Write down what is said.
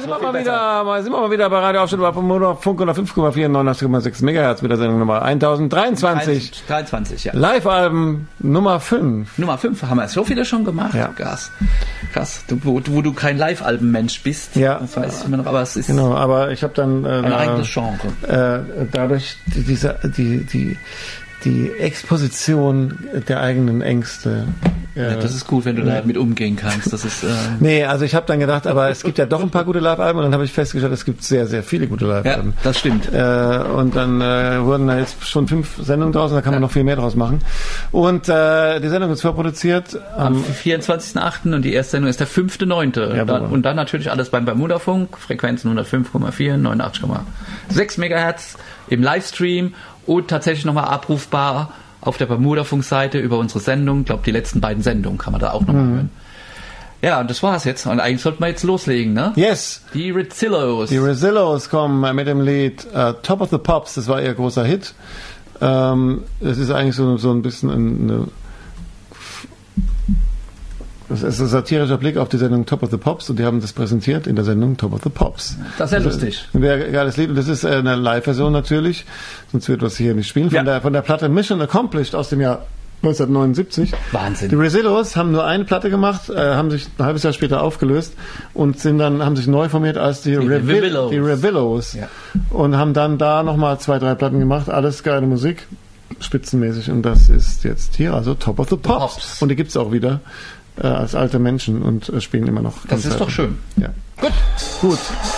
sind wir mal wieder bei Radio Aufstehen Funk 105,4 89,6 MHz mit der Sendung Nummer 1023. 23, ja. Live-Alben Nummer 5. Nummer 5 haben wir so viele schon gemacht. Ja. Krass. Wo du kein Live-Alben-Mensch bist. Ja. Das weiß ich immer noch, aber es ist genau, aber ich habe dann ein eigenes Genre. Dadurch die Exposition der eigenen Ängste. Ja, das ist gut, wenn du damit umgehen kannst. Das ist nee, also ich habe dann gedacht, aber es gibt ja doch ein paar gute Live-Alben und dann habe ich festgestellt, es gibt sehr, sehr viele gute Live-Alben. Ja, das stimmt. Und dann wurden da jetzt schon 5 Sendungen draus und da kann man noch viel mehr draus machen. Und die Sendung ist vorproduziert am 24.08. und die erste Sendung ist der 5.09. Ja, und dann natürlich alles beim Bermuda-Funk, Frequenzen 105,4, 89,6 MHz im Livestream und tatsächlich nochmal abrufbar auf der Bermuda-Funk-Seite über unsere Sendung. Ich glaube, die letzten beiden Sendungen kann man da auch nochmal hören. Ja, und das war's jetzt. Und eigentlich sollten wir jetzt loslegen, ne? Yes! Die Rezillos. Die Rezillos kommen mit dem Lied Top of the Pops. Das war ihr großer Hit. Es ist eigentlich so ein bisschen das ist ein satirischer Blick auf die Sendung Top of the Pops und die haben das präsentiert in der Sendung Top of the Pops. Das ist ja lustig. Ein geiles Lied und das ist eine Live-Version natürlich, sonst wird was hier nicht spielen. Von der Platte Mission Accomplished aus dem Jahr 1979. Wahnsinn. Die Rezillos haben nur eine Platte gemacht, haben sich ein halbes Jahr später aufgelöst und haben sich neu formiert als die Revillos. Ja. Und haben dann da nochmal 2, 3 Platten gemacht, alles geile Musik, spitzenmäßig und das ist jetzt hier, also Top of the Pops. Und die gibt's auch wieder. Als alte Menschen und spielen immer noch. Das ist doch schön. Ja. Gut.